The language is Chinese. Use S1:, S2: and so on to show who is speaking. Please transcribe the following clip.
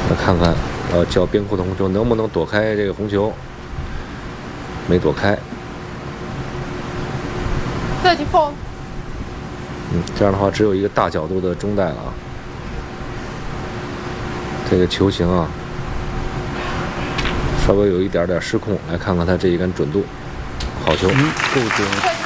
S1: 来看看，叫边库的红球能不能躲开这个红球？没躲开。
S2: 34。
S1: 这样的话只有一个大角度的中带了啊。这个球形啊，稍微有一点失控。来看看它这一杆准度，好球，
S3: 够准。